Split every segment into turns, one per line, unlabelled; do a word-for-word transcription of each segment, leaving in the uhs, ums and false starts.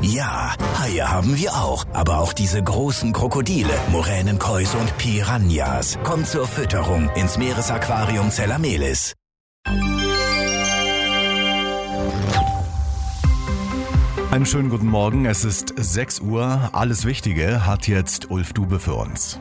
Ja, Haie haben wir auch, aber auch diese großen Krokodile, Moränenkois und Piranhas. Kommt zur Fütterung ins Meeresaquarium Zellamelis.
Einen schönen guten Morgen, es ist sechs Uhr. Alles Wichtige hat jetzt Ulf Dube für uns.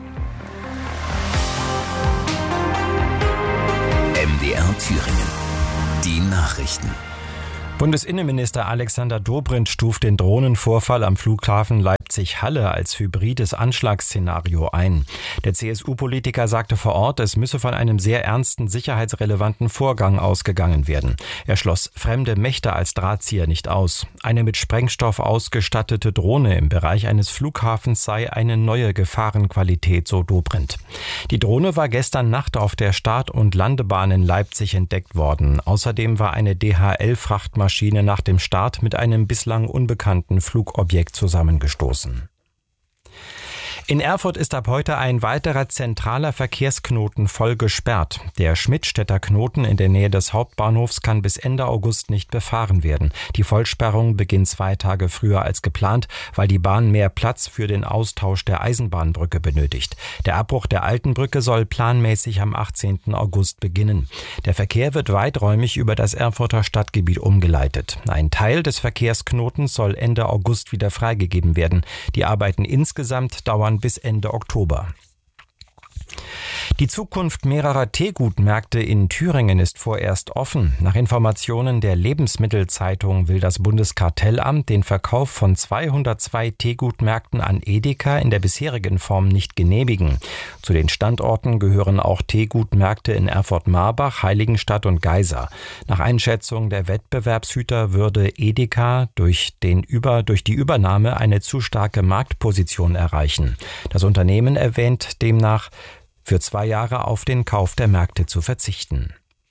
M D R Thüringen. Die Nachrichten.
Bundesinnenminister Alexander Dobrindt stuft den Drohnenvorfall am Flughafen Leipzig-Halle als hybrides Anschlagsszenario ein. Der C S U-Politiker sagte vor Ort, es müsse von einem sehr ernsten, sicherheitsrelevanten Vorgang ausgegangen werden. Er schloss fremde Mächte als Drahtzieher nicht aus. Eine mit Sprengstoff ausgestattete Drohne im Bereich eines Flughafens sei eine neue Gefahrenqualität, so Dobrindt. Die Drohne war gestern Nacht auf der Start- und Landebahn in Leipzig entdeckt worden. Außerdem war eine D H L-Frachtmaschine Maschine nach dem Start mit einem bislang unbekannten Flugobjekt zusammengestoßen. In Erfurt ist ab heute ein weiterer zentraler Verkehrsknoten voll gesperrt. Der Schmidtstädter Knoten in der Nähe des Hauptbahnhofs kann bis Ende August nicht befahren werden. Die Vollsperrung beginnt zwei Tage früher als geplant, weil die Bahn mehr Platz für den Austausch der Eisenbahnbrücke benötigt. Der Abbruch der alten Brücke soll planmäßig am achtzehnten August beginnen. Der Verkehr wird weiträumig über das Erfurter Stadtgebiet umgeleitet. Ein Teil des Verkehrsknotens soll Ende August wieder freigegeben werden. Die Arbeiten insgesamt dauern bis Ende Oktober. Die Zukunft mehrerer Teegutmärkte in Thüringen ist vorerst offen. Nach Informationen der Lebensmittelzeitung will das Bundeskartellamt den Verkauf von zweihundertzwei Teegutmärkten an Edeka in der bisherigen Form nicht genehmigen. Zu den Standorten gehören auch Teegutmärkte in Erfurt-Marbach, Heiligenstadt und Geisa. Nach Einschätzung der Wettbewerbshüter würde Edeka durch, den Über, durch die Übernahme eine zu starke Marktposition erreichen. Das Unternehmen erwähnt demnach, für zwei Jahre auf den Kauf der Märkte zu verzichten.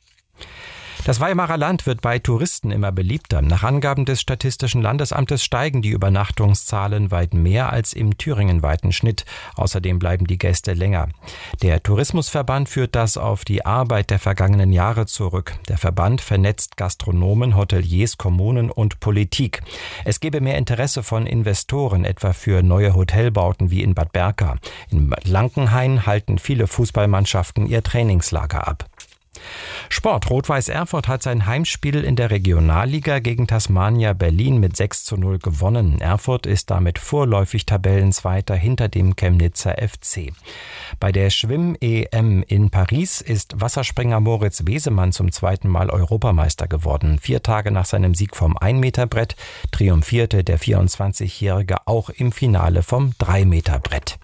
Das Weimarer Land wird bei Touristen immer beliebter. Nach Angaben des Statistischen Landesamtes steigen die Übernachtungszahlen weit mehr als im thüringenweiten Schnitt. Außerdem bleiben die Gäste länger. Der Tourismusverband führt das auf die Arbeit der vergangenen Jahre zurück. Der Verband vernetzt Gastronomen, Hoteliers, Kommunen und Politik. Es gebe mehr Interesse von Investoren, etwa für neue Hotelbauten wie in Bad Berka. In Lankenhain halten viele Fußballmannschaften ihr Trainingslager ab. Sport. Rot-Weiß Erfurt hat sein Heimspiel in der Regionalliga gegen Tasmania Berlin mit sechs zu null gewonnen. Erfurt ist damit vorläufig Tabellenzweiter hinter dem Chemnitzer F C. Bei der Schwimm-E M in Paris ist Wasserspringer Moritz Wesemann zum zweiten Mal Europameister geworden. Vier Tage nach seinem Sieg vom ein-Meter-Brett triumphierte der vierundzwanzigjährige auch im Finale vom drei-Meter-Brett.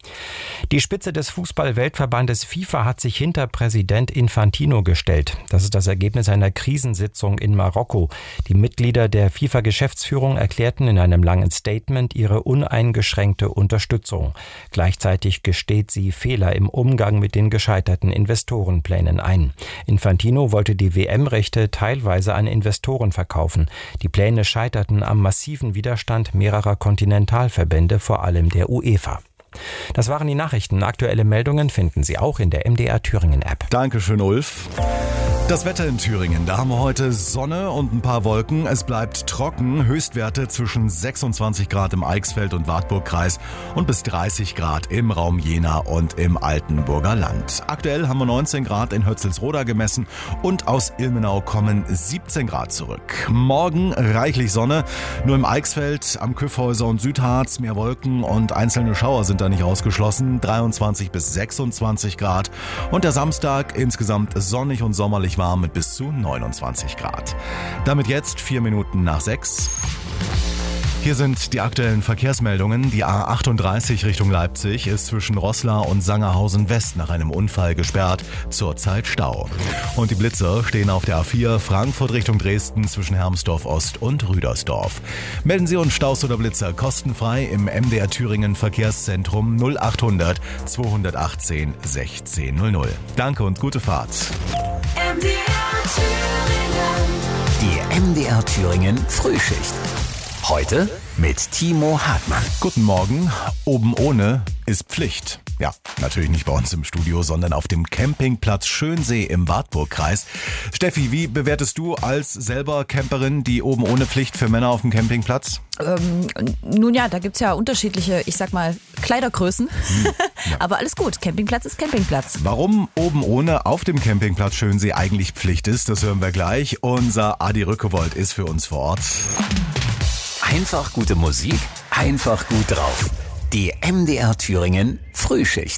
Die Spitze des Fußball-Weltverbandes FIFA hat sich hinter Präsident Infantino gestellt. Das ist das Ergebnis einer Krisensitzung in Marokko. Die Mitglieder der FIFA-Geschäftsführung erklärten in einem langen Statement ihre uneingeschränkte Unterstützung. Gleichzeitig gesteht sie Fehler im Umgang mit den gescheiterten Investorenplänen ein. Infantino wollte die W M-Rechte teilweise an Investoren verkaufen. Die Pläne scheiterten am massiven Widerstand mehrerer Kontinentalverbände, vor allem der UEFA. Das waren die Nachrichten. Aktuelle Meldungen finden Sie auch in der M D R Thüringen App.
Dankeschön, Ulf. Das Wetter in Thüringen, da haben wir heute Sonne und ein paar Wolken. Es bleibt trocken, Höchstwerte zwischen sechsundzwanzig Grad im Eichsfeld- und Wartburgkreis und bis dreißig Grad im Raum Jena und im Altenburger Land. Aktuell haben wir neunzehn Grad in Hötzelsroda gemessen und aus Ilmenau kommen siebzehn Grad zurück. Morgen reichlich Sonne, nur im Eichsfeld, am Kyffhäuser und Südharz mehr Wolken und einzelne Schauer sind da nicht ausgeschlossen. dreiundzwanzig bis sechsundzwanzig Grad und der Samstag insgesamt sonnig und sommerlich warm mit bis zu neunundzwanzig Grad. Damit jetzt vier Minuten nach sechs. Hier sind die aktuellen Verkehrsmeldungen. Die A achtunddreißig Richtung Leipzig ist zwischen Roßla und Sangerhausen West nach einem Unfall gesperrt. Zurzeit Stau. Und die Blitzer stehen auf der A vier Frankfurt Richtung Dresden zwischen Hermsdorf Ost und Rüdersdorf. Melden Sie uns Staus oder Blitzer kostenfrei im M D R Thüringen Verkehrszentrum null achthundert zweihundertachtzehn sechzehn null null. Danke und gute Fahrt.
M D R Thüringen.
Die M D R Thüringen Frühschicht. Heute mit Timo Hartmann.
Guten Morgen. Oben ohne ist Pflicht. Ja, natürlich nicht bei uns im Studio, sondern auf dem Campingplatz Schönsee im Wartburgkreis. Steffi, wie bewertest du als selber Camperin die oben ohne Pflicht für Männer auf dem Campingplatz?
Ähm, nun ja, da gibt's ja unterschiedliche, ich sag mal, Kleidergrößen. Hm, ja. Aber alles gut, Campingplatz ist Campingplatz.
Warum oben ohne auf dem Campingplatz Schönsee eigentlich Pflicht ist, das hören wir gleich. Unser Adi Rückewold ist für uns vor Ort.
Einfach gute Musik, einfach gut drauf. Die M D R Thüringen Frühschicht.